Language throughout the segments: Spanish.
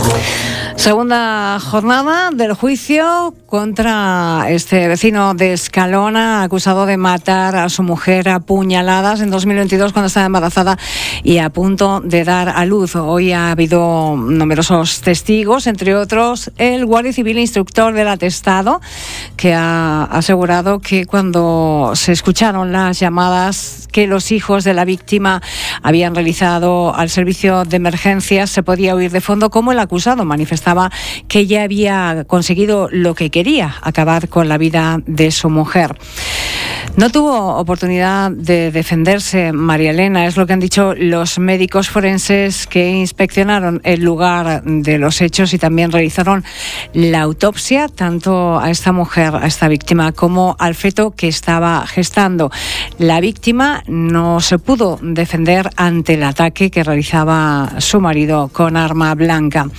Segunda jornada del juicio contra este vecino de Escalona, acusado de matar a su mujer a puñaladas en 2022 cuando estaba embarazada y a punto de dar a luz. Hoy ha habido numerosos testigos, entre otros el guardia civil instructor del atestado, que ha asegurado que cuando se escucharon las llamadas que los hijos de la víctima habían realizado al servicio de emergencias, se podía oír de fondo cómo el acusado manifestaba que ya había conseguido lo que quería, acabar con la vida de su mujer. No tuvo oportunidad de defenderse María Elena, es lo que han dicho los médicos forenses que inspeccionaron el lugar de los hechos y también realizaron la autopsia tanto a esta mujer, a esta víctima, como al feto que estaba gestando. La víctima no se pudo defender ante el ataque que realizaba su marido con arma blanca.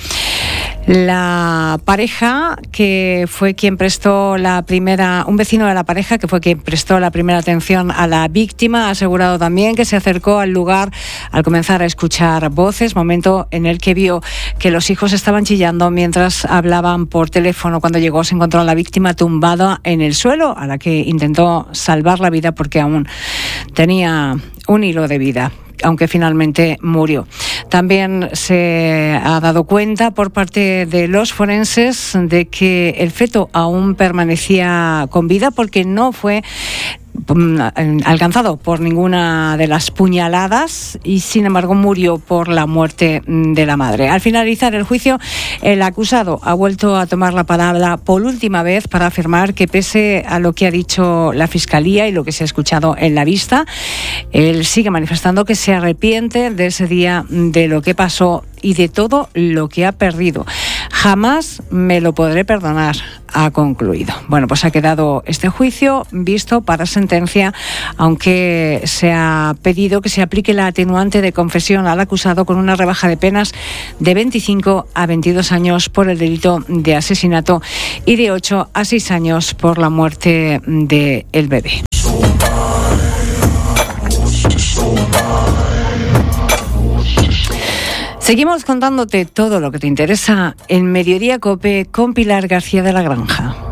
La pareja, que fue quien prestó un vecino de la pareja, que fue quien prestó la primera atención a la víctima, ha asegurado también que se acercó al lugar al comenzar a escuchar voces, momento en el que vio que los hijos estaban chillando mientras hablaban por teléfono. Cuando llegó se encontró a la víctima tumbada en el suelo, a la que intentó salvar la vida porque aún tenía un hilo de vida, aunque finalmente murió. También se ha dado cuenta por parte de los forenses de que el feto aún permanecía con vida porque no fue alcanzado por ninguna de las puñaladas y sin embargo murió por la muerte de la madre. Al finalizar el juicio, el acusado ha vuelto a tomar la palabra por última vez para afirmar que pese a lo que ha dicho la Fiscalía y lo que se ha escuchado en la vista, él sigue manifestando que se arrepiente de ese día, de lo que pasó y de todo lo que ha perdido. Jamás me lo podré perdonar, ha concluido. Bueno, pues ha quedado este juicio visto para sentencia, aunque se ha pedido que se aplique la atenuante de confesión al acusado con una rebaja de penas de 25 a 22 años por el delito de asesinato y de 8 a 6 años por la muerte del bebé. Seguimos contándote todo lo que te interesa en Mediodía COPE con Pilar García de la Granja.